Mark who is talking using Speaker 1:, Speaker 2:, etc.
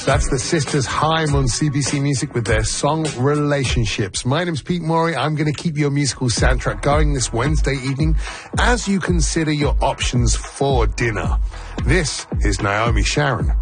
Speaker 1: That's the Sisters Haim on CBC Music with their song Relationships. My name's Pete Morey. I'm going to keep your musical soundtrack going this Wednesday evening as you consider your options for dinner. This is Naomi Sharon.